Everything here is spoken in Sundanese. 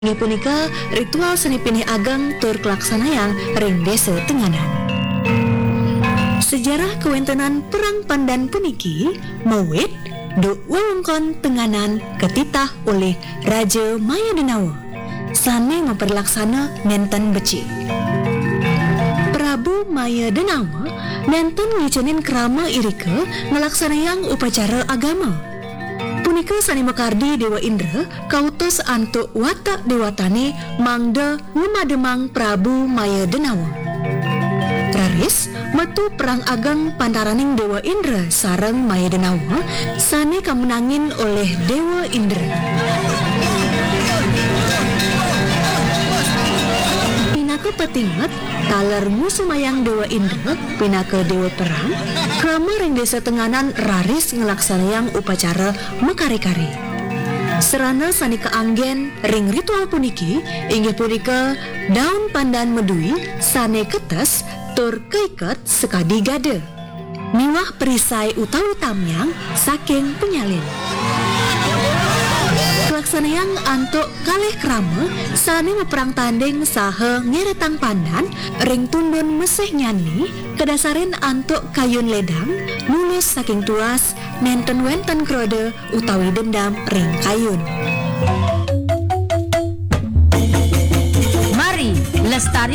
Ini punika ritual seni pinih ageng tur kelaksanayang ring desa tenganan. Sejarah kewontenan perang Pandan puniki mawit do wewengkon tenganan ketitah oleh Raja Mayadenawa sane memperlaksana nenten beci. Prabu Mayadenawa nenten ngicenin krama irike ngelaksanayang upacara agama. Punika sani mekardi Dewa Indra kautus antuk watak dewatane mangda ngumademang Prabu Mayadenawa. Raris metu perang ageng pantaraning Dewa Indra sareng Mayadenawa sane kamenangin oleh Dewa Indra. Pinaka petinget taler musuh mayang Dewa Indra pinaka Dewa Perang krama ring desa tenganan raris ngelaksanayang upacara mekari-kari. Serana sani keanggen ring ritual puniki inggih punika daun pandan medui sane ketes tur keiket sekadi gade miwah perisai utawi tamyang saking penyalin. Kelaksanayang antuk kalih krama sane meperang tanding saha ngeretang pandan ring tundun mesih nyanyi kedasarin antuk kayun ledang lulus saking tuas nenten wenten krode utawi dendam ring kayun. Mari lestari